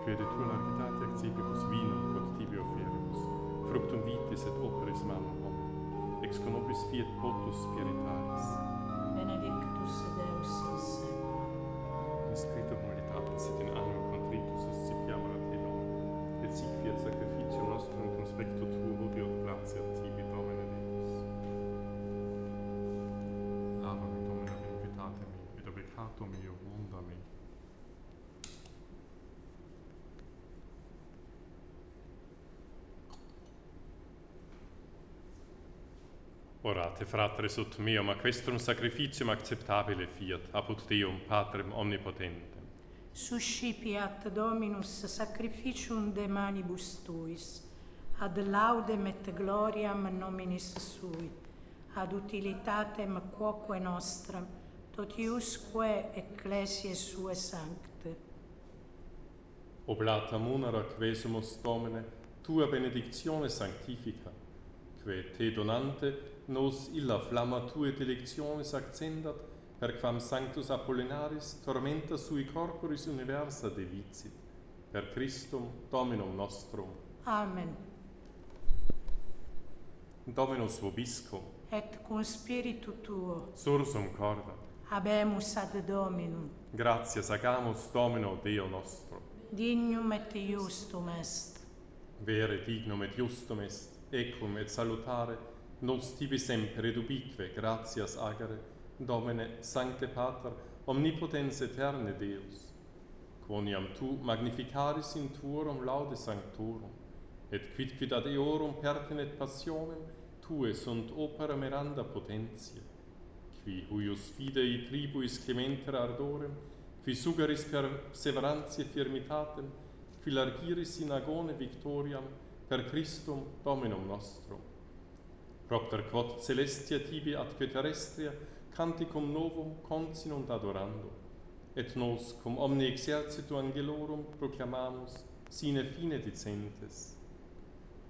que de tua largitate accipibus vinum quod tibi offeribus, fructum vitis et operis manum hominum, ex conobis fiat potus spiritualis. Benedictus Deus in seculum. In spiritu humilitatis et in animo contritus suscipiamur a te Domine, et sic fiat sacrificium nostrum conspecto tuo hodie ut gratiat tibi Domine Deus. Lavami Domine vitate mi, et obligato meo munda me. Orate, fratres, ut meum, a questrum sacrificium acceptabile fiat, apud Deum, Patrem omnipotentem. Suscipiat Dominus sacrificium de manibus tuis, ad laudem et gloriam nominis sui, ad utilitatem quoque nostram, totiusque ecclesiae sue sancte. Oblata munera quesumus, Domine, tua benedictione sanctifica, que te donante nos illa flamma tuae delectionis accendat, per quam Sanctus Apollinaris tormenta sui corporis universa delicit, per Christum Dominum nostrum. Amen. Dominus vobiscum, Et cum spiritu tuo, sursum corda, habemus ad Dominum, gratias agamus Domino Deo nostro. dignum et iustum est. Vere dignum et justum est, equum et salutare, nos tibi semper et ubique gratias agere, Domine, Sancte Pater, omnipotens eterne Deus, quoniam tu magnificaris in tuorum laude sanctorum, et quidquid ad eorum pertinet passionem, tue sunt opera miranda potentiae, qui huius fidei tribuis clementer ardorem, qui sugeris perseverantiae firmitatem, qui largiris in agone victoriam, per Christum Dominum nostrum. Propter quod celestia tibi atque terrestria, canticum novum continunt adorando, et nos cum omni exercitu angelorum proclamamus sine fine dicentes.